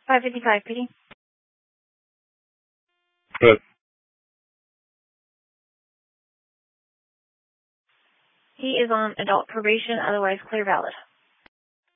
555 PD. Good. He is on adult probation, otherwise clear valid.